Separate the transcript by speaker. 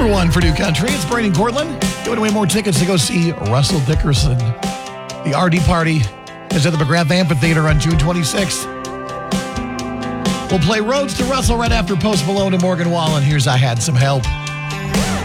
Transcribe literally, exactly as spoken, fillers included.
Speaker 1: Number one for New Country, it's Brady Cortland giving away more tickets to go see Russell Dickerson. The R D Party is at the McGrath Amphitheater on June twenty-sixth. We'll play Roads to Russell right after Post Malone and Morgan Wallen. Here's I Had Some Help.